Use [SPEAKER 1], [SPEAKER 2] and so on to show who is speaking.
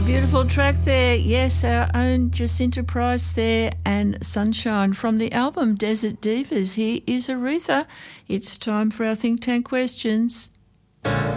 [SPEAKER 1] Beautiful track there. Yes, our own Jacinta Price there, and Sunshine from the album Desert Divas. Here is Aretha. It's time for our Think Tank questions.